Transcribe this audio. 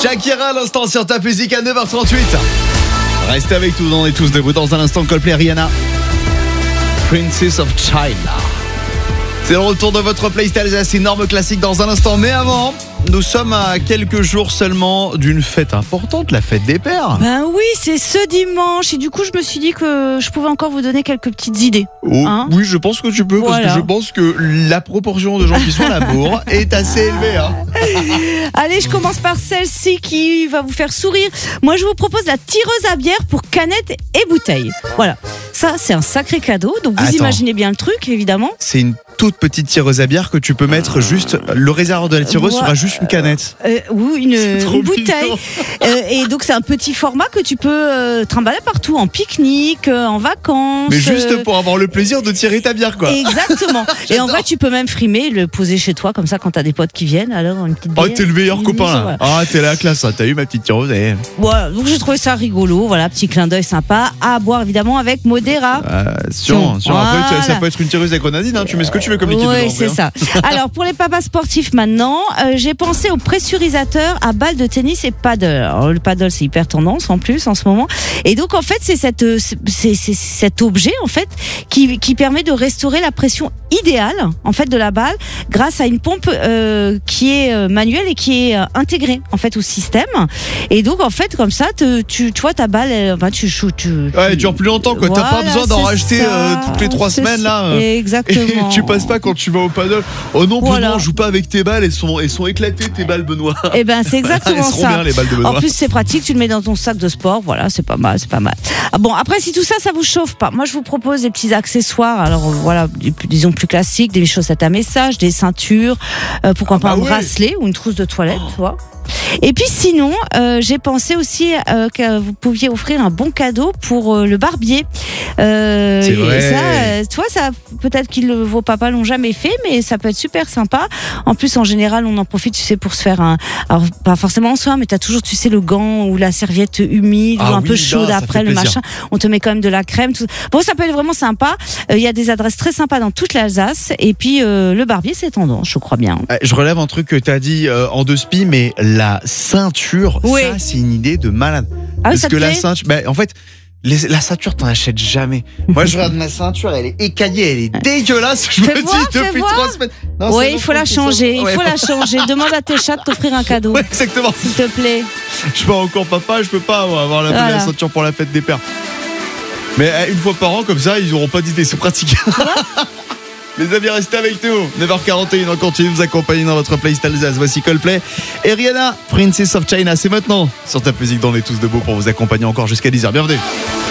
Shakira à l'instant sur ta musique à 9h38. Restez avec nous, on est tous debout. Dans un instant, Coldplay, Rihanna, Princess of China. C'est le retour de votre playlist Alsace, énorme classique dans un instant. Mais avant, nous sommes à quelques jours seulement d'une fête importante, la fête des pères. Ben oui, c'est ce dimanche. Et du coup, je me suis dit que je pouvais encore vous donner quelques petites idées. Oh, hein, oui, je pense que tu peux, voilà. Parce que je pense que la proportion de gens qui sont à la bourre est assez élevée. Hein. Allez, je commence par celle-ci qui va vous faire sourire. Moi, je vous propose la tireuse à bière pour canettes et bouteilles. Voilà, ça, c'est un sacré cadeau. Donc, vous imaginez bien le truc, évidemment. C'est une toute petite tireuse à bière que tu peux mettre juste. Le réservoir de la tireuse sera juste une canette. Ou une bouteille. Et donc, c'est un petit format que tu peux trimballer partout, en pique-nique, en vacances. Mais juste pour avoir le plaisir de tirer ta bière, quoi. Exactement. Et en vrai, tu peux même frimer, le poser chez toi, comme ça, quand t'as des potes qui viennent. Alors, une petite bière. Oh, t'es le meilleur copain, là. Voilà. Ah, t'es la classe, hein. T'as eu ma petite tireuse. Voilà, donc j'ai trouvé ça rigolo. Voilà, petit clin d'œil sympa. À boire, évidemment, avec modération. Voilà. Après, ça peut être une tireuse à grenadine, hein. Tu mets ce que tu veux comme liquide. Oui, c'est ça. Alors, pour les papas sportifs maintenant, j'ai pensé au pressurisateur à balles de tennis et paddle. Alors, le paddle, c'est hyper tendance en plus en ce moment. Et donc, en fait, c'est cet objet en fait qui permet de restaurer la pression idéale en fait de la balle grâce à une pompe qui est manuelle et qui est intégrée en fait au système. Et donc, en fait, comme ça, tu vois ta balle, tu dure plus longtemps, quoi. Voilà, t'as pas besoin d'en racheter toutes les 3 semaines là. Exactement. Et tu passes pas quand tu vas au paddle. Oh non, voilà. Benoît, joue pas avec tes balles, elles sont éclatées tes balles, Benoît. Eh ben, c'est exactement elles seront ça. Bien, les balles de Benoît. En plus, c'est pratique, tu le mets dans ton sac de sport. Voilà, c'est pas mal. Ah bon, après, si tout ça vous chauffe pas, moi, je vous propose des petits accessoires. Alors, voilà, disons plus classiques, des chaussettes à message, des ceintures, pourquoi pas un bracelet ou une trousse de toilette, tu vois. Et puis sinon, j'ai pensé aussi que vous pouviez offrir un bon cadeau pour le barbier. C'est vrai. Ça, tu vois, ça peut-être que vos papas l'ont jamais fait, mais ça peut être super sympa. En plus, en général, on en profite, tu sais, pour se faire alors pas forcément en soin, mais t'as toujours, tu sais, le gant ou la serviette humide ou un peu chaude après le machin. On te met quand même de la crème. Tout. Bon, ça peut être vraiment sympa. Il y a des adresses très sympas dans toute l'Alsace. Et puis le barbier, c'est tendance, je crois bien. Je relève un truc que t'as dit en 2 spi, mais la ceinture, ça c'est une idée de malade. Ah oui, parce que la ceinture, en fait, la ceinture t'en achètes jamais. Moi je regarde ma ceinture, elle est écaillée, elle est dégueulasse. Je me dis depuis 3 semaines. Non, oui, il faut la changer. Il faut la changer. Demande à tes chats de t'offrir un cadeau. Ouais, exactement. S'il te plaît. Je suis pas encore papa, je peux pas avoir la ceinture pour la fête des pères. Mais une fois par an comme ça, ils auront pas d'idée, c'est pratique. Les amis, restez avec nous. 9h41, on continue de vous accompagner dans votre playlist Alsace. Voici Coldplay et Rihanna, Princess of China. C'est maintenant sur ta musique, on est tous debout pour vous accompagner encore jusqu'à 10h. Bienvenue.